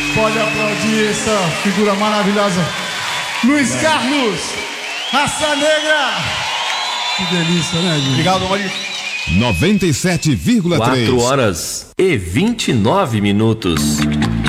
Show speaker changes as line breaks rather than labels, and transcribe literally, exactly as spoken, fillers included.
Pode aplaudir essa figura maravilhosa. Luiz Carlos, Raça Negra. Que delícia, né, gente?
Obrigado, Maurício.
noventa e sete vírgula três.
quatro horas e vinte e nove minutos.